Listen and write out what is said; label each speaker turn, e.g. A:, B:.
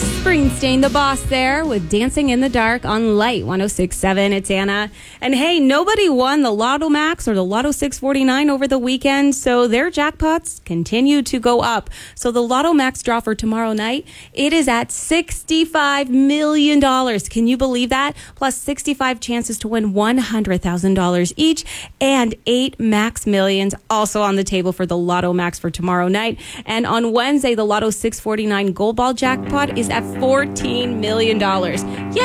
A: Springsteen, the boss there, with Dancing in the Dark on Light 106.7. It's Anna. And hey, nobody won the Lotto Max or the Lotto 649 over the weekend, so their jackpots continue to go up. So the Lotto Max draw for tomorrow night, it is at $65 million. Can you believe that? Plus 65 chances to win $100,000 each, and 8 Max Millions also on the table for the Lotto Max for tomorrow night. And on Wednesday, the Lotto 649 Gold Ball jackpot is at $14 million. Yeah.